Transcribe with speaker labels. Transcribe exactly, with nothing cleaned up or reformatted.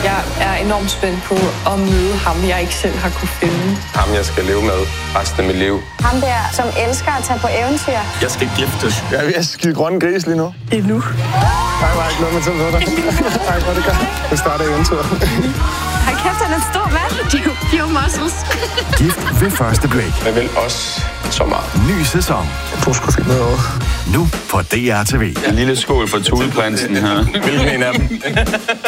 Speaker 1: Jeg er enormt spændt på at møde ham, jeg ikke selv har kunne finde.
Speaker 2: Ham, jeg skal leve med resten af mit liv.
Speaker 3: Ham der, som elsker at tage på eventyr.
Speaker 4: Jeg skal giftes.
Speaker 5: Jeg er ved at skide grønne gris lige nu.
Speaker 1: Det er nu.
Speaker 5: Hej, Mike. Noget med til dig. Hej, hvor det gør. Det starter eventyret.
Speaker 3: Hold kæft, han er en stor mand. De er jo pure muscles.
Speaker 6: Gift ved første blik.
Speaker 2: Jeg vil også så meget.
Speaker 6: Ny sæson.
Speaker 5: Jeg tror sgu fint noget over.
Speaker 6: Nu på D R T V.
Speaker 4: En lille skål for tudeprinsen her.
Speaker 2: Hvilken en af dem?